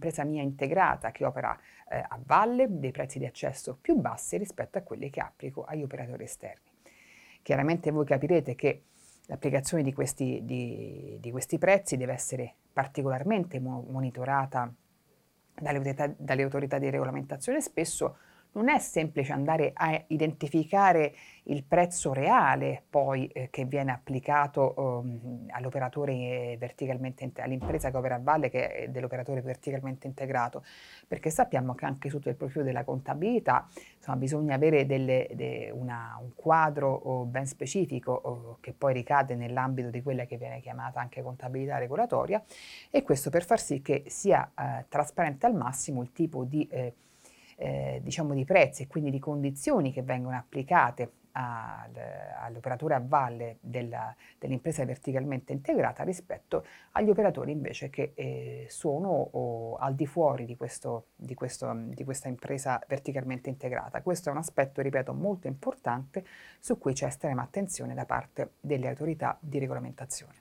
un'impresa mia integrata che opera a valle, dei prezzi di accesso più bassi rispetto a quelli che applico agli operatori esterni. Chiaramente voi capirete che l'applicazione di questi prezzi deve essere particolarmente monitorata dalle autorità di regolamentazione. Spesso non è semplice andare a identificare il prezzo reale poi che viene applicato all'operatore all'impresa che opera a valle, che è dell'operatore verticalmente integrato, perché sappiamo che anche sotto il profilo della contabilità, insomma, bisogna avere un quadro ben specifico che poi ricade nell'ambito di quella che viene chiamata anche contabilità regolatoria, e questo per far sì che sia trasparente al massimo il tipo diciamo di prezzi e quindi di condizioni che vengono applicate all'operatore a valle dell'impresa verticalmente integrata rispetto agli operatori invece che sono al di fuori di questa impresa verticalmente integrata. Questo è un aspetto, ripeto, molto importante su cui c'è estrema attenzione da parte delle autorità di regolamentazione.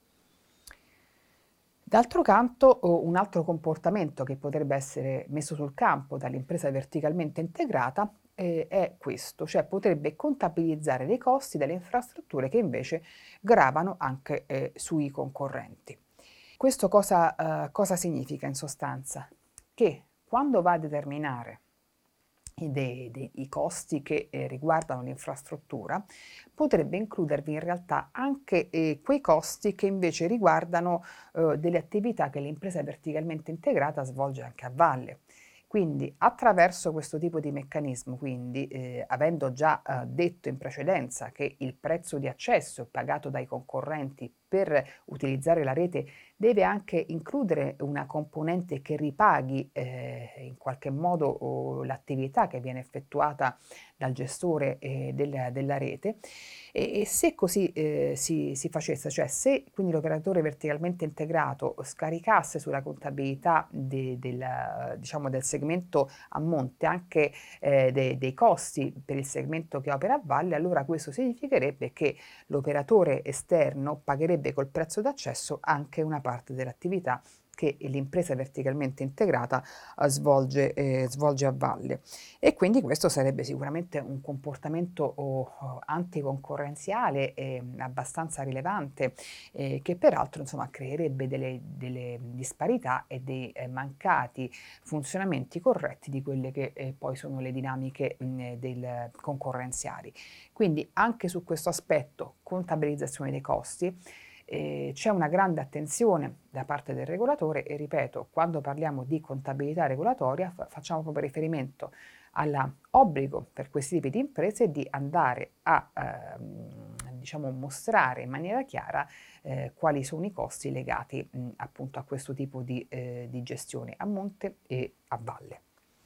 D'altro canto, un altro comportamento che potrebbe essere messo sul campo dall'impresa verticalmente integrata è questo, cioè potrebbe contabilizzare dei costi delle infrastrutture che invece gravano anche sui concorrenti. Questo cosa significa in sostanza? Che quando va a determinare i costi che riguardano l'infrastruttura, potrebbe includervi in realtà anche quei costi che invece riguardano delle attività che l'impresa verticalmente integrata svolge anche a valle. Quindi attraverso questo tipo di meccanismo, quindi avendo già detto in precedenza che il prezzo di accesso pagato dai concorrenti per utilizzare la rete deve anche includere una componente che ripaghi in qualche modo l'attività che viene effettuata dal gestore della rete, e se così si facesse, cioè se quindi l'operatore verticalmente integrato scaricasse sulla contabilità diciamo del segmento a monte anche dei costi per il segmento che opera a valle, allora questo significherebbe che l'operatore esterno pagherebbe col prezzo d'accesso anche una parte dell'attività che l'impresa verticalmente integrata svolge a valle, e quindi questo sarebbe sicuramente un comportamento anticoncorrenziale abbastanza rilevante, che peraltro insomma creerebbe delle disparità e dei mancati funzionamenti corretti di quelle che poi sono le dinamiche del concorrenziali. Quindi anche su questo aspetto, contabilizzazione dei costi, c'è una grande attenzione da parte del regolatore, e ripeto, quando parliamo di contabilità regolatoria facciamo proprio riferimento all'obbligo per questi tipi di imprese di andare a diciamo mostrare in maniera chiara quali sono i costi legati appunto a questo tipo di gestione a monte e a valle.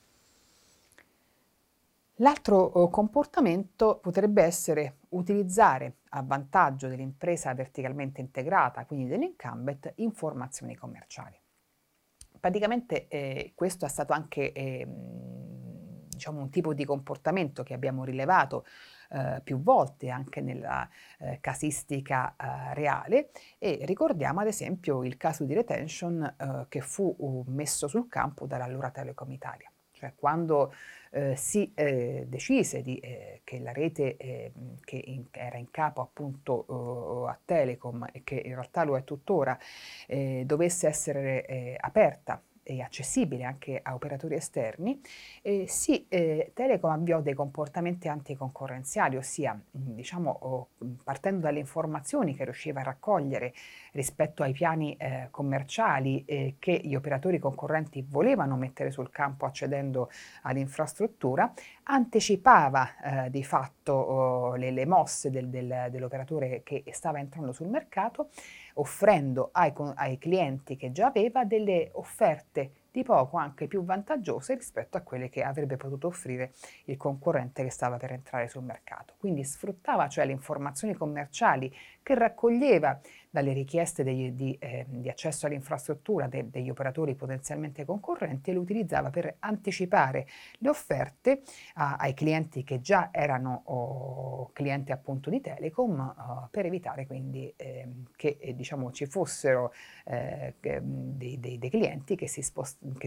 L'altro comportamento potrebbe essere utilizzare a vantaggio dell'impresa verticalmente integrata, quindi dell'incumbent, informazioni commerciali. Praticamente questo è stato anche diciamo un tipo di comportamento che abbiamo rilevato più volte anche nella casistica reale, e ricordiamo ad esempio il caso di retention che fu messo sul campo dall'allora Telecom Italia. Cioè quando si decise che la rete che era in capo appunto a Telecom, e che in realtà lo è tuttora, dovesse essere aperta e accessibile anche a operatori esterni, Telecom avviò dei comportamenti anticoncorrenziali, ossia diciamo partendo dalle informazioni che riusciva a raccogliere rispetto ai piani commerciali che gli operatori concorrenti volevano mettere sul campo accedendo all'infrastruttura, anticipava di fatto le mosse dell'operatore che stava entrando sul mercato, offrendo ai clienti che già aveva delle offerte di poco anche più vantaggiose rispetto a quelle che avrebbe potuto offrire il concorrente che stava per entrare sul mercato. Quindi sfruttava cioè le informazioni commerciali che raccoglieva dalle richieste di accesso all'infrastruttura degli operatori potenzialmente concorrenti, e le utilizzava per anticipare le offerte ai clienti che già erano clienti appunto di Telecom, per evitare quindi che diciamo ci fossero dei clienti che